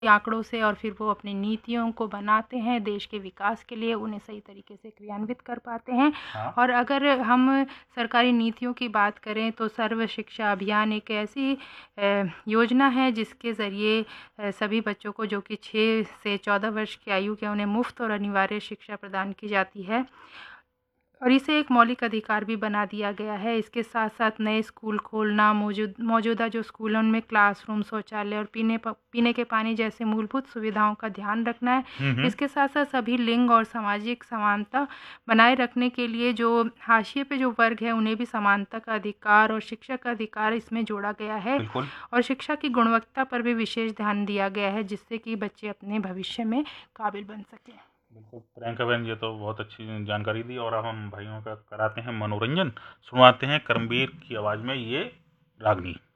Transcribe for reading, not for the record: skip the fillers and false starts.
आंकड़ों से और फिर वो अपनी नीतियों को बनाते हैं देश के विकास के लिए, उन्हें सही तरीके से क्रियान्वित कर पाते हैं। और अगर हम सरकारी नीतियों की बात करें तो सर्व शिक्षा अभियान एक ऐसी योजना है जिसके ज़रिए सभी बच्चों को, जो कि 6 से 14 वर्ष की आयु के, उन्हें मुफ्त और अनिवार्य शिक्षा प्रदान की जाती है और इसे एक मौलिक अधिकार भी बना दिया गया है। इसके साथ साथ नए स्कूल खोलना, मौजूदा जो स्कूल हैं उनमें क्लासरूम, शौचालय और पीने के पानी जैसे मूलभूत सुविधाओं का ध्यान रखना है। इसके साथ साथ सभी लिंग और सामाजिक समानता बनाए रखने के लिए जो हाशिए पे जो वर्ग है उन्हें भी समानता का अधिकार और शिक्षा का अधिकार इसमें जोड़ा गया है। और शिक्षा की गुणवत्ता पर भी विशेष ध्यान दिया गया है जिससे कि बच्चे अपने भविष्य में काबिल बन सकें। बिल्कुल प्रियंका बहन, ये तो बहुत अच्छी जानकारी दी। और अब हम भाइयों का कराते हैं मनोरंजन, सुनवाते हैं कर्मवीर की आवाज़ में ये रागनी।